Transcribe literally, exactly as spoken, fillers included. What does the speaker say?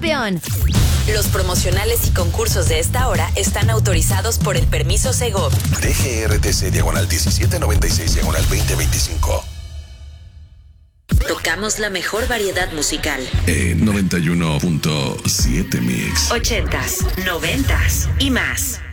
campeón. Los promocionales y concursos de esta hora están autorizados por el permiso Segov. D G R T C diagonal diecisiete noventa y seis diagonal veinte veinticinco. Tocamos la mejor variedad musical. En noventa y uno punto siete Mix. Ochentas, noventas y más.